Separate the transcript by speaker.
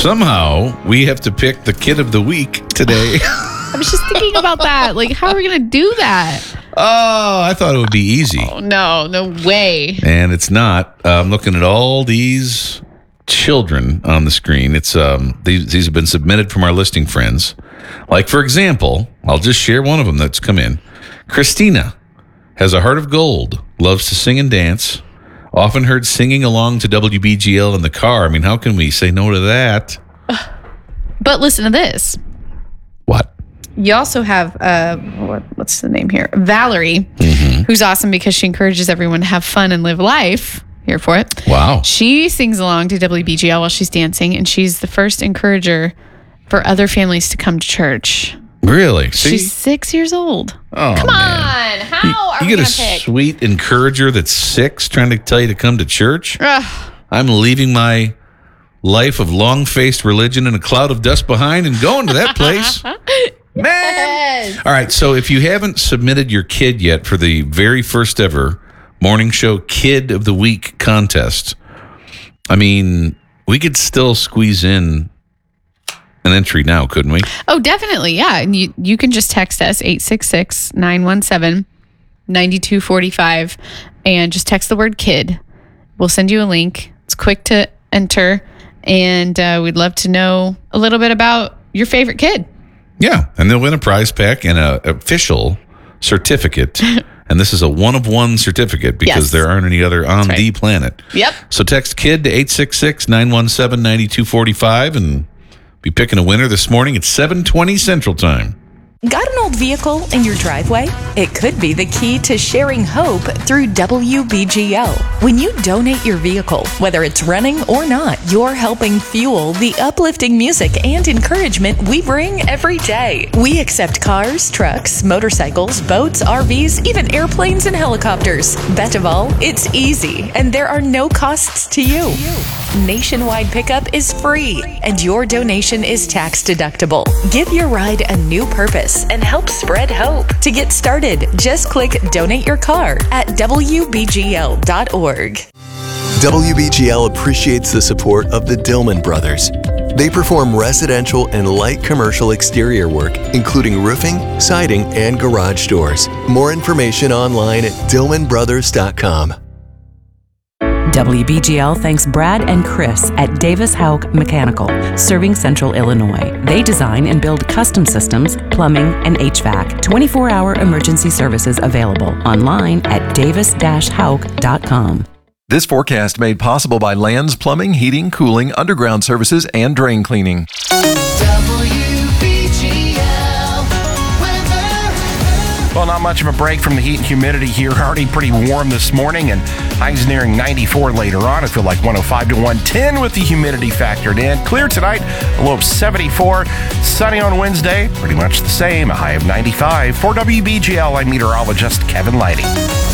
Speaker 1: somehow we have to pick the kid of the week today.
Speaker 2: I was just thinking about that. Like, how are we going to do that?
Speaker 1: Oh, I thought it would be easy.
Speaker 2: Oh, no way.
Speaker 1: And it's not. I'm looking at all these children on the screen. It's these have been submitted from our listing friends. Like, for example, I'll just share one of them that's come in. Christina has a heart of gold, loves to sing and dance, often heard singing along to WBGL in the car. I mean, how can we say no to that?
Speaker 2: But listen to this.
Speaker 1: What?
Speaker 2: You also have, what's the name here? Valerie, who's awesome because she encourages everyone to have fun and live life. Here for it.
Speaker 1: Wow.
Speaker 2: She sings along to WBGL while she's dancing, and she's the first encourager for other families to come to church.
Speaker 1: Really? See?
Speaker 2: She's 6 years old.
Speaker 1: Oh,
Speaker 2: Come
Speaker 1: man.
Speaker 2: on. How are
Speaker 1: you
Speaker 2: we
Speaker 1: get
Speaker 2: going
Speaker 1: a
Speaker 2: to pick?
Speaker 1: sweet encourager that's 6 trying to tell you to come to church?
Speaker 2: Ugh.
Speaker 1: I'm leaving my life of long-faced religion and a cloud of dust behind and going to that place. Man.
Speaker 2: Yes.
Speaker 1: All right, so if you haven't submitted your kid yet for the very first ever Morning Show Kid of the Week contest, I mean, we could still squeeze in an entry now, couldn't we?
Speaker 2: Oh, definitely. Yeah. And you can just text us 866-917-9245 and just text the word kid. We'll send you a link. It's quick to enter. And we'd love to know a little bit about your favorite kid.
Speaker 1: Yeah. And they'll win a prize pack and an official certificate. And this is a one-of-one certificate because there aren't any other on the planet.
Speaker 2: Yep.
Speaker 1: So text KID to 866-917-9245 and be picking a winner this morning at 7:20 Central Time.
Speaker 3: Got an old vehicle in your driveway? It could be the key to sharing hope through WBGL. When you donate your vehicle, whether it's running or not, you're helping fuel the uplifting music and encouragement we bring every day. We accept cars, trucks, motorcycles, boats, RVs, even airplanes and helicopters. Best of all, it's easy and there are no costs to you. Nationwide pickup is free and your donation is tax deductible. Give your ride a new purpose and help spread hope. To get started, just click Donate Your Car at WBGL.org.
Speaker 4: WBGL appreciates the support of the Dillman Brothers. They perform residential and light commercial exterior work, including roofing, siding, and garage doors. More information online at DillmanBrothers.com.
Speaker 5: WBGL thanks Brad and Chris at Davis Houck Mechanical, serving Central Illinois. They design and build custom systems, plumbing, and HVAC. 24-hour emergency services available online at davis-houck.com.
Speaker 6: This forecast made possible by Lands Plumbing, Heating, Cooling, Underground Services, and Drain Cleaning.
Speaker 7: Well, not much of a break from the heat and humidity here. Already pretty warm this morning, and highs nearing 94 later on. I feel like 105 to 110 with the humidity factored in. Clear tonight, a low of 74. Sunny on Wednesday, pretty much the same, a high of 95. For WBGL, I'm meteorologist Kevin Lighty.